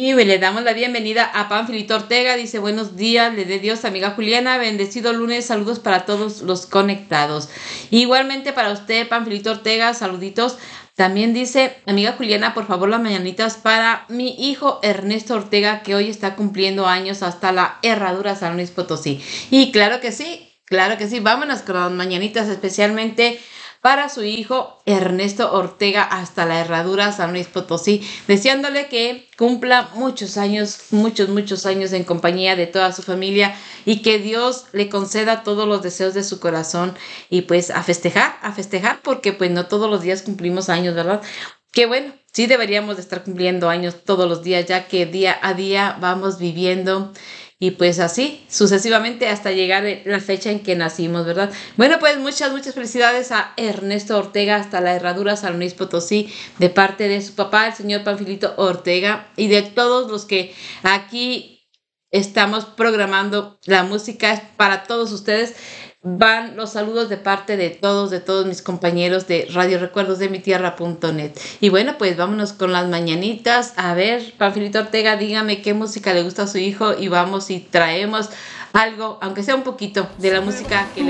Y le damos la bienvenida a Panfilito Ortega. Dice, buenos días, le dé Dios, amiga Juliana. Bendecido lunes, saludos para todos los conectados. Igualmente para usted, Panfilito Ortega, saluditos. También dice, amiga Juliana, por favor, las mañanitas para mi hijo Ernesto Ortega, que hoy está cumpliendo años hasta la Herradura San Luis Potosí. Y claro que sí. Claro que sí, vámonos con las mañanitas, especialmente para su hijo Ernesto Ortega hasta la Herradura San Luis Potosí, deseándole que cumpla muchos años, muchos años en compañía de toda su familia y que Dios le conceda todos los deseos de su corazón y pues a festejar porque pues no todos los días cumplimos años, ¿verdad? Que bueno, sí deberíamos de estar cumpliendo años todos los días, ya que día a día vamos viviendo y pues así sucesivamente hasta llegar a la fecha en que nacimos, ¿verdad? Bueno, pues muchas felicidades a Ernesto Ortega hasta la Herradura San Luis Potosí de parte de su papá, el señor Panfilito Ortega, y de todos los que aquí estamos programando la música para todos ustedes. Van los saludos de parte de todos mis compañeros de Radio Recuerdos de mi Tierra.net. Y bueno, pues vámonos con las mañanitas. A ver, Panfilito Ortega, dígame qué música le gusta a su hijo y vamos y traemos algo, aunque sea un poquito, de la música que le